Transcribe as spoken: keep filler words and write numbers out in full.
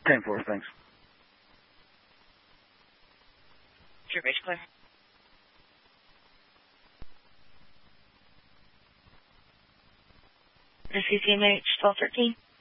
ten four, thanks. True base clear. C C M H twelve thirteen.